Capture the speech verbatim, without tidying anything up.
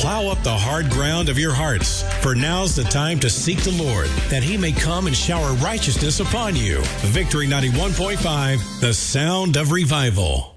plow up the hard ground of your hearts. For now's the time to seek the Lord, that he may come and shower righteousness upon you. Victory ninety-one point five, the sound of revival.